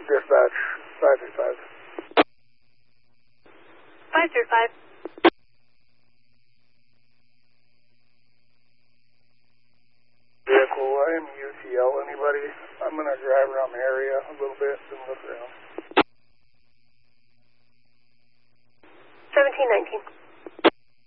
Dispatch, 535. 535. Vehicle, I am UTL. Anybody? I'm going to drive around the area a little bit and look around.